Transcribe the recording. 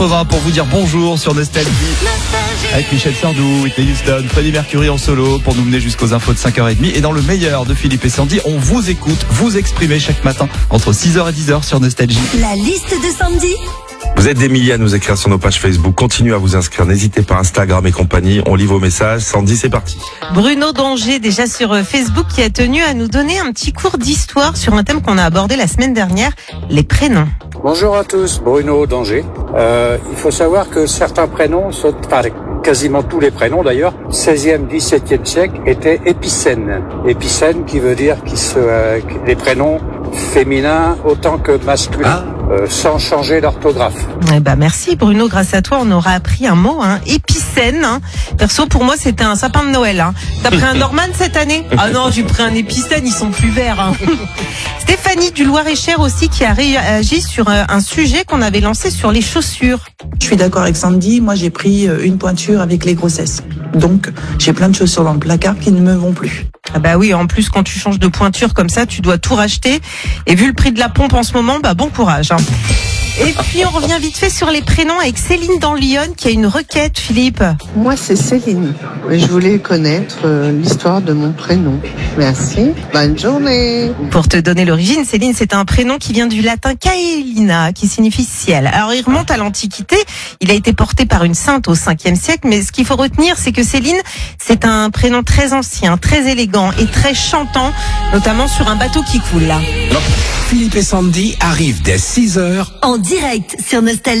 Pour vous dire bonjour sur Nostalgie avec Michel Sardou, Whitney Houston, Freddie Mercury en solo pour nous mener jusqu'aux infos de 5h30. Et dans le meilleur de Philippe et Sandy, on vous écoute, vous exprimez chaque matin entre 6h et 10h sur Nostalgie. La liste de Sandy. Vous êtes des milliers à nous écrire sur nos pages Facebook. Continuez à vous inscrire. N'hésitez pas, Instagram et compagnie. On lit vos messages. Sandy, c'est parti. Bruno d'Angers, déjà sur Facebook, qui a tenu à nous donner un petit cours d'histoire sur un thème qu'on a abordé la semaine dernière, les prénoms. Bonjour à tous, Bruno d'Angers. Il faut savoir que certains prénoms, quasiment tous les prénoms d'ailleurs, 16e, 17e siècle, étaient épicènes. Épicènes qui veut dire les prénoms féminins autant que masculins. Sans changer l'orthographe. Merci Bruno, grâce à toi on aura appris un mot, épicène. Perso pour moi c'était un sapin de Noël. T'as pris un Norman cette année? Ah non, j'ai pris un épicène, ils sont plus verts. Stéphanie du Loir-et-Cher aussi qui a réagi sur un sujet qu'on avait lancé sur les chaussures. Je suis d'accord avec Sandy, moi j'ai pris une pointure avec les grossesses. Donc j'ai plein de chaussures dans le placard qui ne me vont plus. Ah bah oui, en plus quand tu changes de pointure comme ça, tu dois tout racheter. Et vu le prix de la pompe en ce moment, bon courage. Et puis on revient vite fait sur les prénoms avec Céline dans Lyon qui a une requête, Philippe. Moi c'est Céline. Je voulais connaître l'histoire de mon prénom. Merci, bonne journée. Pour te donner l'origine, Céline, c'est un prénom qui vient du latin Caelina, qui signifie ciel. Alors il remonte à l'Antiquité, il a été porté par une sainte au 5e siècle, mais ce qu'il faut retenir, c'est que Céline, c'est un prénom très ancien, très élégant et très chantant, notamment sur un bateau qui coule là. Philippe et Sandy arrivent dès 6h En direct sur Nostalgie.